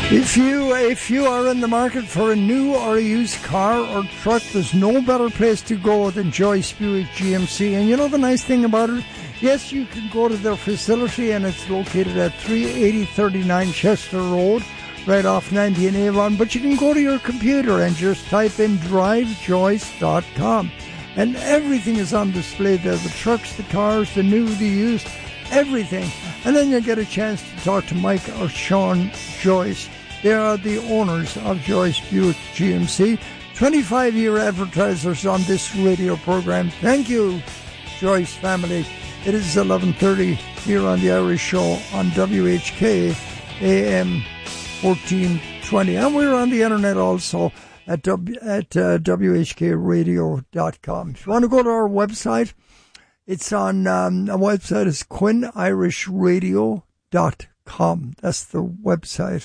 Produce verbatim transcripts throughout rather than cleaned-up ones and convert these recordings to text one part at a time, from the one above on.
If you if you are in the market for a new or a used car or truck, there's no better place to go than Joyce Buick G M C. And you know the nice thing about it? Yes, you can go to their facility, and it's located at three eighty thirty-nine Chester Road, right off ninety in Avon. But you can go to your computer and just type in drive joyce dot com. And everything is on display there. The trucks, the cars, the new, the used, everything. And then you get a chance to talk to Mike or Sean Joyce. They are the owners of Joyce Buick G M C, twenty-five year advertisers on this radio program. Thank you, Joyce family. It is eleven thirty here on the Irish Show on W H K A M fourteen twenty. And we're on the internet also at, w, at uh, w h k radio dot com. If you want to go to our website, it's on, um, our website is quinn irish radio dot com. That's the website.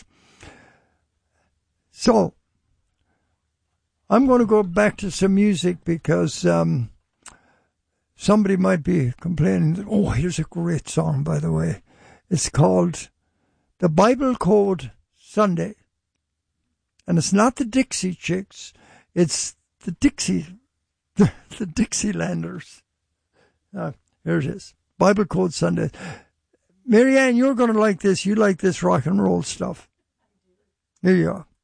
So, I'm going to go back to some music because um, somebody might be complaining that, oh, here's a great song, by the way. It's called The Bible Code Sunday. And it's not the Dixie Chicks, it's the Dixie, the, the Dixielanders. Uh, here it is, Bible Code Sunday. Marianne, you're going to like this. You like this rock and roll stuff. Here you are.